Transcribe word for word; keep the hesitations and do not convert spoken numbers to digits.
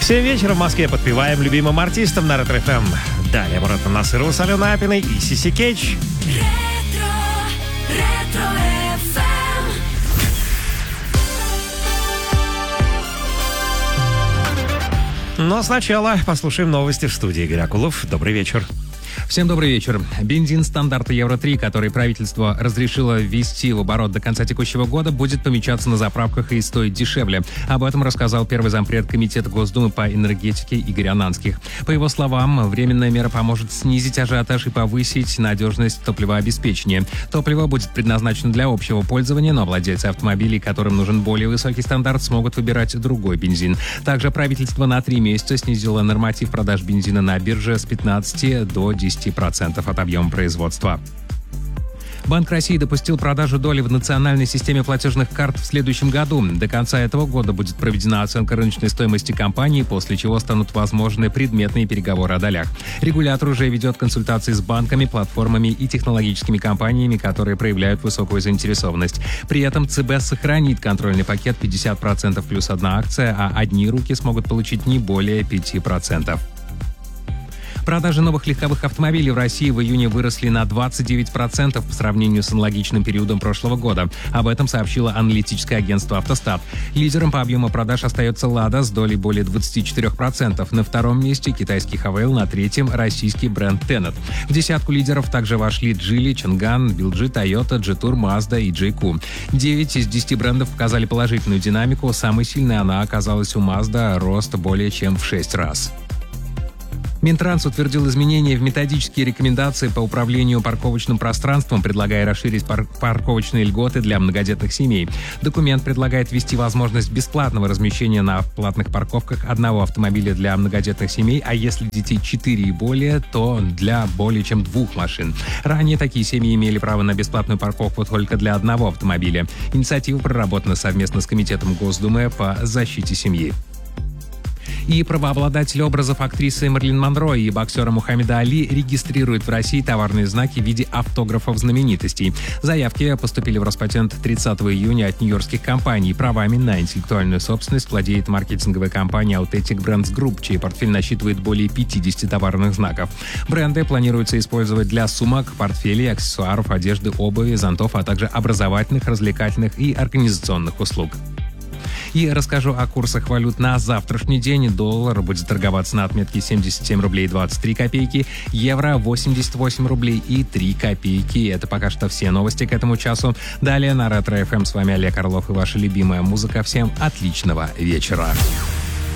В семь вечера в Москве подпеваем любимым артистам на Ретро эф эм. Далее Мурат Насыров с Аленой Апиной и Сиси Кейдж. Но сначала послушаем новости в студии. Игорь Акулов. Добрый вечер. Всем добрый вечер. Бензин стандарта Евро три, который правительство разрешило ввести в оборот до конца текущего года, будет помечаться на заправках и стоить дешевле. Об этом рассказал первый зампред Комитета Госдумы по энергетике Игорь Ананских. По его словам, временная мера поможет снизить ажиотаж и повысить надежность топливообеспечения. Топливо будет предназначено для общего пользования, но владельцы автомобилей, которым нужен более высокий стандарт, смогут выбирать другой бензин. Также правительство на три месяца снизило норматив продаж бензина на бирже с пятнадцати до десяти процентов от объема производства. Банк России допустил продажу доли в национальной системе платежных карт в следующем году. До конца этого года будет проведена оценка рыночной стоимости компании, после чего станут возможны предметные переговоры о долях. Регулятор уже ведет консультации с банками, платформами и технологическими компаниями, которые проявляют высокую заинтересованность. При этом ЦБ сохранит контрольный пакет пятьдесят процентов плюс одна акция, а одни руки смогут получить не более пяти процентов. Продажи новых легковых автомобилей в России в июне выросли на двадцать девять процентов по сравнению с аналогичным периодом прошлого года. Об этом сообщило аналитическое агентство «Автостат». Лидером по объему продаж остается «Лада» с долей более двадцати четырёх процентов. На втором месте китайский «Хавейл», на третьем российский бренд «Тенет». В десятку лидеров также вошли «Джили», «Чанган», «эл джи», «Тойота», «Джетур», «Мазда» и «Джейку». Девять из десяти брендов показали положительную динамику. Самой сильной она оказалась у «Мазда», рост более чем в шесть раз. Минтранс утвердил изменения в методические рекомендации по управлению парковочным пространством, предлагая расширить пар- парковочные льготы для многодетных семей. Документ предлагает ввести возможность бесплатного размещения на платных парковках одного автомобиля для многодетных семей, а если детей четыре и более, то для более чем двух машин. Ранее такие семьи имели право на бесплатную парковку только для одного автомобиля. Инициатива проработана совместно с Комитетом Госдумы по защите семьи. И правообладатель образов актрисы Мэрилин Монро и боксера Мухаммеда Али регистрируют в России товарные знаки в виде автографов знаменитостей. Заявки поступили в Роспатент тридцатого июня от нью-йоркских компаний. Правами на интеллектуальную собственность владеет маркетинговая компания Authentic Brands Group, чей портфель насчитывает более пятидесяти товарных знаков. Бренды планируется использовать для сумок, портфелей, аксессуаров, одежды, обуви, зонтов, а также образовательных, развлекательных и организационных услуг. И расскажу о курсах валют на завтрашний день. Доллар будет торговаться на отметке семьдесят семь рублей двадцать три копейки, евро восемьдесят восемь рублей и три копейки. Это пока что все новости к этому часу. Далее на Ретро эф эм с вами Олег Орлов и ваша любимая музыка. Всем отличного вечера.